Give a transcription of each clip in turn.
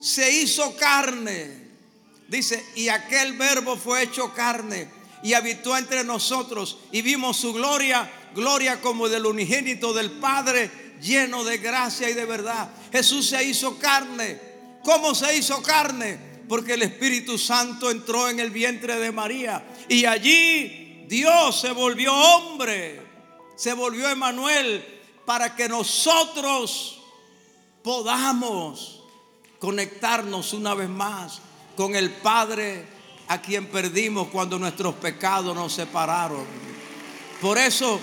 se hizo carne. Dice, y aquel verbo fue hecho carne y habitó entre nosotros y vimos su gloria, gloria como del unigénito del Padre, lleno de gracia y de verdad. Jesús se hizo carne. ¿Cómo se hizo carne? Porque el Espíritu Santo entró en el vientre de María y allí Dios se volvió hombre, se volvió Emmanuel, para que nosotros podamos conectarnos una vez más con el Padre, a quien perdimos cuando nuestros pecados nos separaron. Por eso,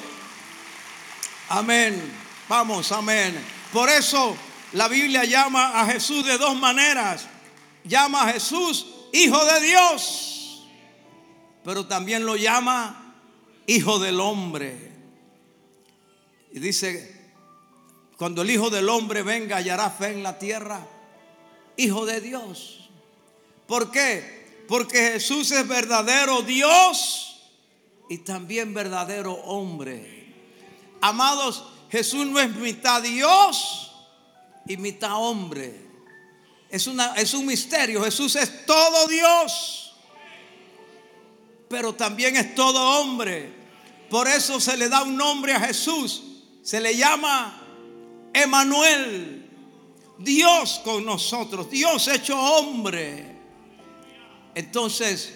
amén, vamos, amén. Por eso la Biblia llama a Jesús de dos maneras. Llama a Jesús Hijo de Dios, pero también lo llama Hijo del Hombre. Y dice, cuando el Hijo del Hombre venga, hallará fe en la tierra. Hijo de Dios. ¿Por qué? Porque Jesús es verdadero Dios y también verdadero hombre. Amados, Jesús no es mitad Dios y mitad hombre. Es un misterio. Jesús es todo Dios, pero también es todo hombre. Por eso se le da un nombre a Jesús. Se le llama Emmanuel, Dios con nosotros, Dios hecho hombre. Entonces,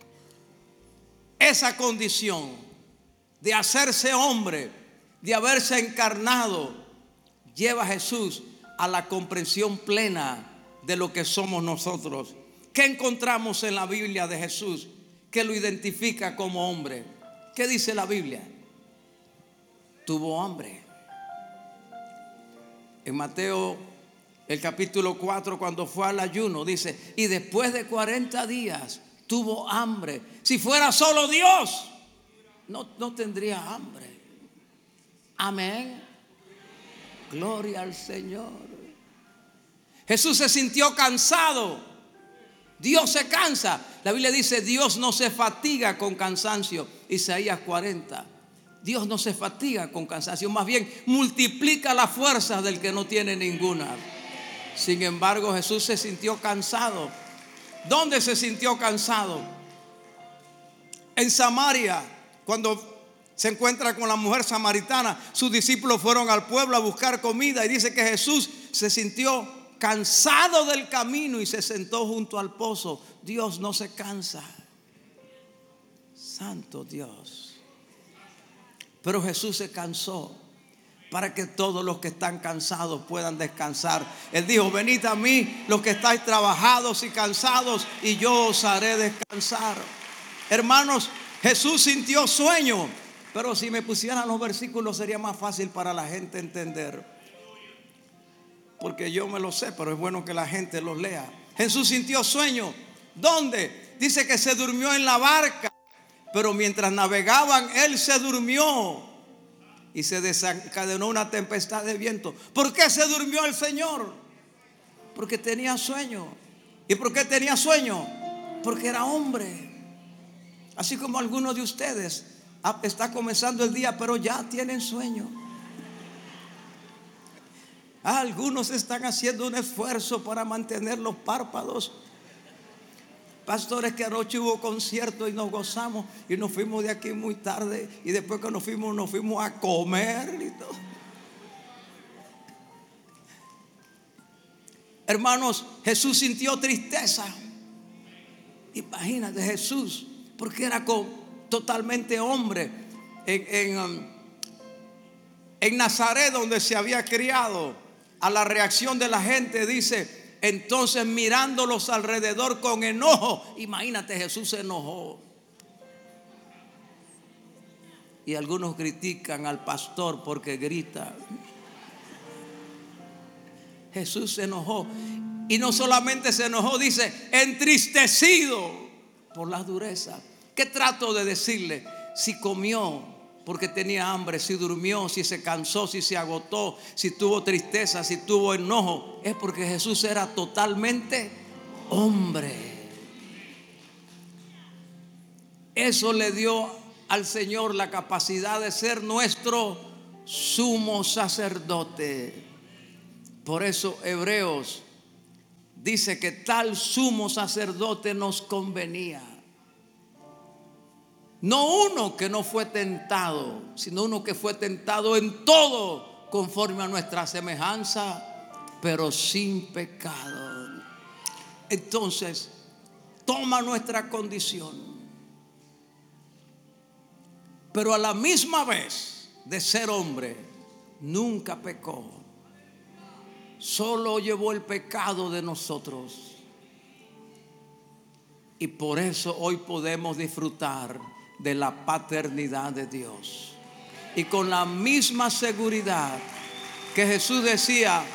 esa condición de hacerse hombre, de haberse encarnado, lleva a Jesús a la comprensión plena de lo que somos nosotros. ¿Qué encontramos en la Biblia de Jesús que lo identifica como hombre? ¿Qué dice la Biblia? Tuvo hambre. En Mateo, el capítulo 4, cuando fue al ayuno, dice, y después de 40 días tuvo hambre. Si fuera solo Dios, no tendría hambre. Amén. Gloria al Señor. Jesús se sintió cansado. Dios se cansa. La Biblia dice, Dios no se fatiga con cansancio. Isaías 40. Dios no se fatiga con cansancio, más bien multiplica las fuerzas del que no tiene ninguna. Sin embargo, Jesús se sintió cansado. ¿Dónde se sintió cansado? En Samaria, cuando se encuentra con la mujer samaritana, sus discípulos fueron al pueblo a buscar comida y dice que Jesús se sintió cansado del camino y se sentó junto al pozo. Dios no se cansa. Santo Dios. Pero Jesús se cansó para que todos los que están cansados puedan descansar. Él dijo, venid a mí los que estáis trabajados y cansados y yo os haré descansar. Hermanos, Jesús sintió sueño, pero si me pusieran los versículos sería más fácil para la gente entender. Porque yo me lo sé, pero es bueno que la gente los lea. Jesús sintió sueño. ¿Dónde? Dice que se durmió en la barca. Pero mientras navegaban, Él se durmió y se desencadenó una tempestad de viento. ¿Por qué se durmió el Señor? Porque tenía sueño. ¿Y por qué tenía sueño? Porque era hombre. Así como algunos de ustedes está comenzando el día, pero ya tienen sueño. Algunos están haciendo un esfuerzo para mantener los párpados. Pastores, que anoche hubo concierto y nos gozamos y nos fuimos de aquí muy tarde y después que nos fuimos a comer y todo. Hermanos, Jesús sintió tristeza. Imagínate, Jesús, porque era totalmente hombre. En Nazaret, donde se había criado, a la reacción de la gente dice, entonces mirándolos alrededor con enojo. Imagínate, Jesús se enojó. Y algunos critican al pastor porque grita. Jesús se enojó. Y no solamente se enojó, dice, entristecido por la dureza. ¿Qué trato de decirle? Si comió porque tenía hambre, si durmió, si se cansó, si se agotó, si tuvo tristeza, si tuvo enojo, es porque Jesús era totalmente hombre. Eso le dio al Señor la capacidad de ser nuestro sumo sacerdote. Por eso Hebreos dice que tal sumo sacerdote nos convenía. No uno que no fue tentado, sino uno que fue tentado en todo conforme a nuestra semejanza, pero sin pecado. Entonces, toma nuestra condición, pero a la misma vez de ser hombre, nunca pecó. Solo llevó el pecado de nosotros. Y por eso hoy podemos disfrutar de la paternidad de Dios. Y con la misma seguridad que Jesús decía: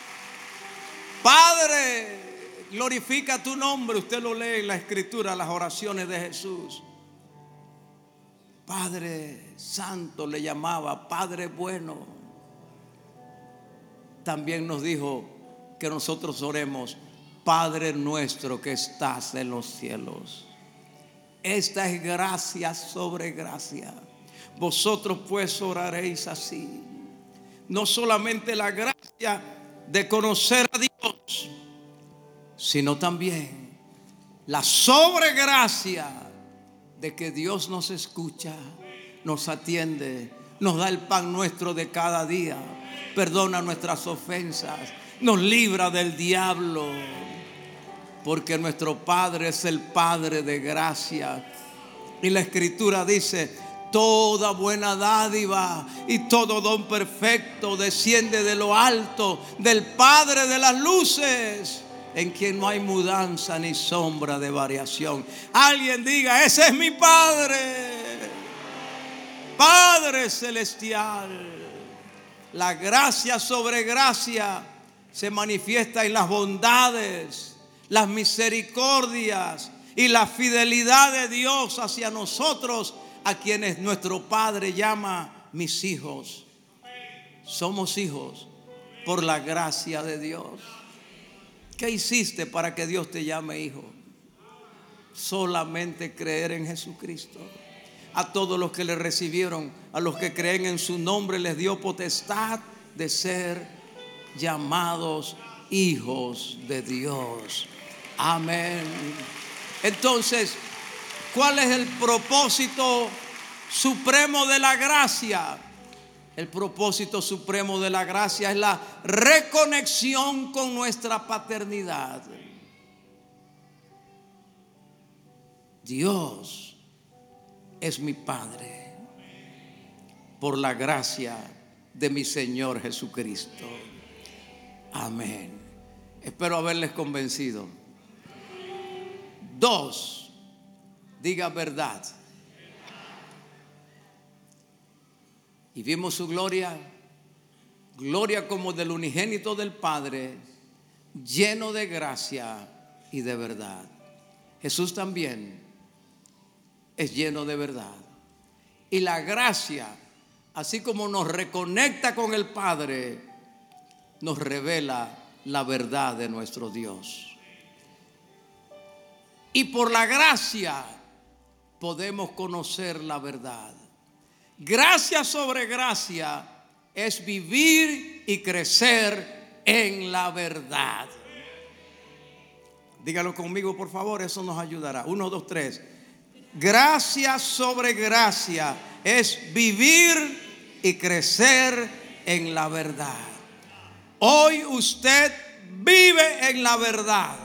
Padre, glorifica tu nombre. Usted lo lee en la Escritura, las oraciones de Jesús. Padre Santo le llamaba, Padre bueno. También nos dijo que nosotros oremos: Padre nuestro que estás en los cielos. Esta es gracia sobre gracia. Vosotros pues oraréis así. No solamente la gracia de conocer a Dios, sino también la sobregracia de que Dios nos escucha, nos atiende, nos da el pan nuestro de cada día, perdona nuestras ofensas, nos libra del diablo, porque nuestro Padre es el Padre de gracia. Y la Escritura dice: toda buena dádiva y todo don perfecto desciende de lo alto, del Padre de las luces, en quien no hay mudanza ni sombra de variación. Alguien diga: ese es mi Padre, Padre celestial. La gracia sobre gracia se manifiesta en las bondades, las misericordias y la fidelidad de Dios hacia nosotros, a quienes nuestro Padre llama mis hijos. Somos hijos por la gracia de Dios. ¿Qué hiciste para que Dios te llame hijo? Solamente creer en Jesucristo. A todos los que le recibieron, a los que creen en su nombre, les dio potestad de ser llamados hijos de Dios. Amén. Entonces, ¿cuál es el propósito supremo de la gracia? El propósito supremo de la gracia es la reconexión con nuestra paternidad. Dios es mi Padre por la gracia de mi Señor Jesucristo. Amén. Espero haberles convencido. 2, diga verdad. Y vimos su gloria, gloria como del unigénito del Padre, lleno de gracia y de verdad. Jesús también es lleno de verdad. Y la gracia, así como nos reconecta con el Padre, nos revela la verdad de nuestro Dios. Y por la gracia podemos conocer la verdad. Gracia sobre gracia es vivir y crecer en la verdad. Dígalo conmigo, por favor, eso nos ayudará. 1, 2, 3. Gracia sobre gracia es vivir y crecer en la verdad. Hoy usted vive en la verdad.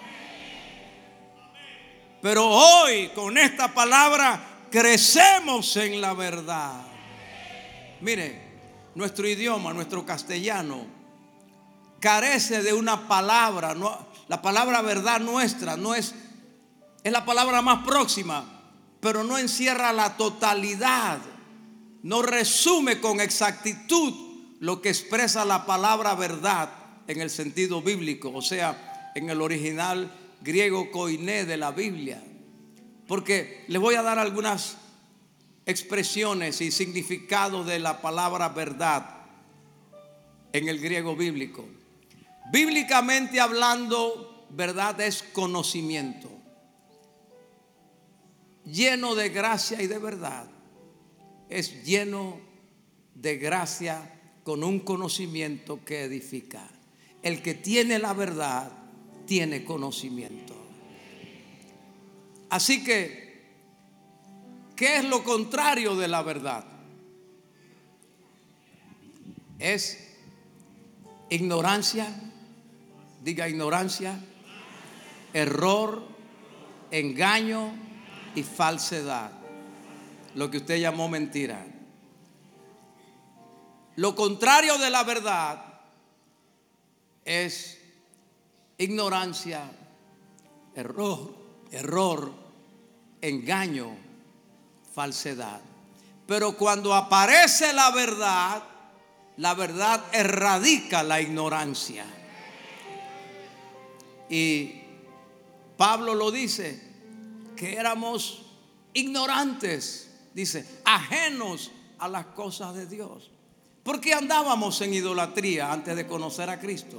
Pero hoy con esta palabra crecemos en la verdad. Mire, nuestro idioma, nuestro castellano, carece de una palabra. La palabra verdad nuestra no es la palabra más próxima, pero no encierra la totalidad. No resume con exactitud lo que expresa la palabra verdad en el sentido bíblico, o sea, en el original griego koiné de la Biblia. Porque les voy a dar algunas expresiones y significados de la palabra verdad en el griego bíblico. Bíblicamente hablando, verdad es conocimiento, lleno de gracia y de verdad. Es lleno de gracia con un conocimiento que edifica. El que tiene la verdad tiene conocimiento. Así que, ¿qué es lo contrario de la verdad? Es ignorancia, diga ignorancia, error, engaño y falsedad, lo que usted llamó mentira. Lo contrario de la verdad es ignorancia, error, engaño, falsedad. Pero cuando aparece la verdad erradica la ignorancia. Y Pablo lo dice, que éramos ignorantes, dice, ajenos a las cosas de Dios. ¿Por qué andábamos en idolatría antes de conocer a Cristo?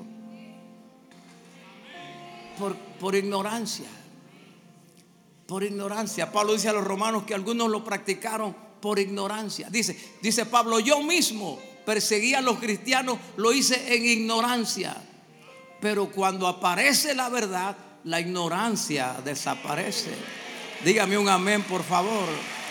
Por ignorancia. Por ignorancia. Pablo dice a los romanos que algunos lo practicaron por ignorancia. Dice Pablo, yo mismo perseguí a los cristianos, lo hice en ignorancia. Pero cuando aparece la verdad, la ignorancia desaparece. Dígame un amén, por favor.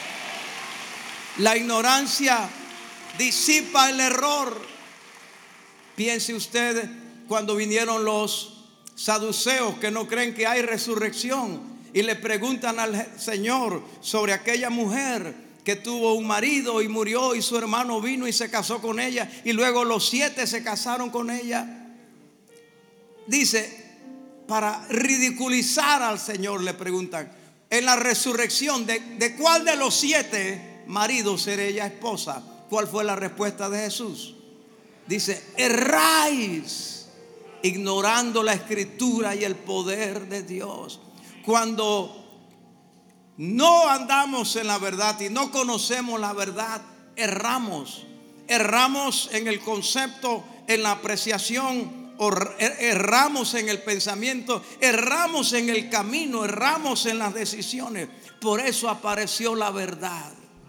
La ignorancia disipa el error. Piense usted cuando vinieron los saduceos que no creen que hay resurrección y le preguntan al Señor sobre aquella mujer que tuvo un marido y murió y su hermano vino y se casó con ella y luego los 7 se casaron con ella. Dice, para ridiculizar al Señor le preguntan, en la resurrección, ¿de cuál de los 7 maridos será ella esposa? ¿Cuál fue la respuesta de Jesús? Dice, erráis, ignorando la escritura y el poder de Dios. Cuando no andamos en la verdad y no conocemos la verdad, erramos. Erramos en el concepto, en la apreciación, erramos en el pensamiento, erramos en el camino, erramos en las decisiones. Por eso apareció la verdad,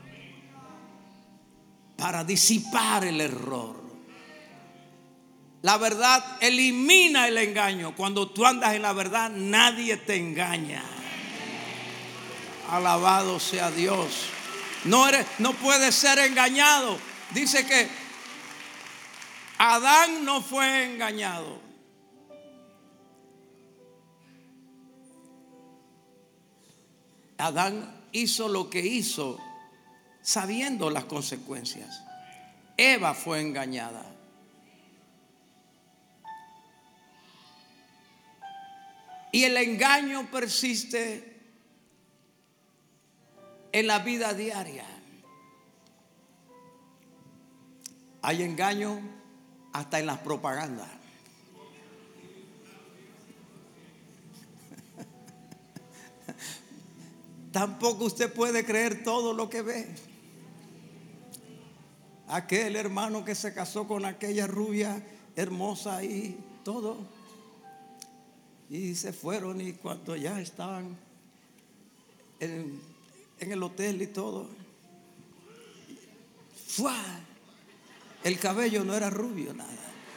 para disipar el error. La verdad elimina el engaño. Cuando tú andas en la verdad, nadie te engaña. Alabado sea Dios. No puedes ser engañado. Dice que Adán no fue engañado. Adán hizo lo que hizo sabiendo las consecuencias. Eva fue engañada. Y el engaño persiste en la vida diaria. Hay engaño hasta en las propagandas. Tampoco usted puede creer todo lo que ve. Aquel hermano que se casó con aquella rubia hermosa y todo. Y se fueron y cuando ya estaban en el hotel y todo, ¡fua! El cabello no era rubio, nada.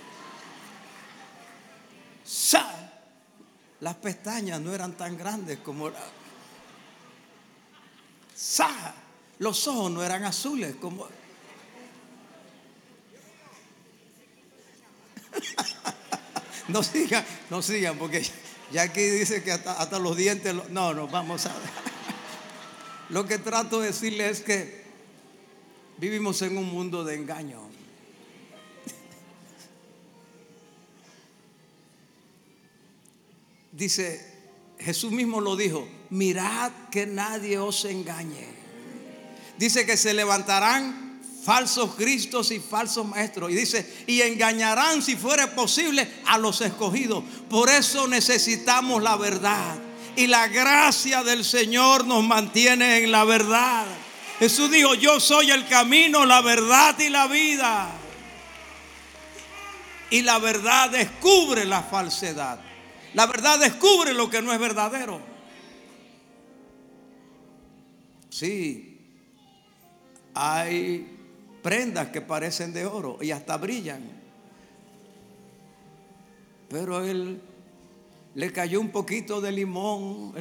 ¡Sa! Las pestañas no eran tan grandes como ¡sa! Los ojos no eran azules como No sigan, porque ya aquí dice que hasta los dientes. No, vamos a ver. Lo que trato de decirles es que vivimos en un mundo de engaño. Dice, Jesús mismo lo dijo, mirad que nadie os engañe. Dice que se levantarán falsos cristos y falsos maestros. Y dice, y engañarán si fuere posible a los escogidos. Por eso necesitamos la verdad. Y la gracia del Señor nos mantiene en la verdad. Jesús dijo, yo soy el camino, la verdad y la vida. Y la verdad descubre la falsedad. La verdad descubre lo que no es verdadero. Sí, hay prendas que parecen de oro y hasta brillan, pero el le cayó un poquito de limón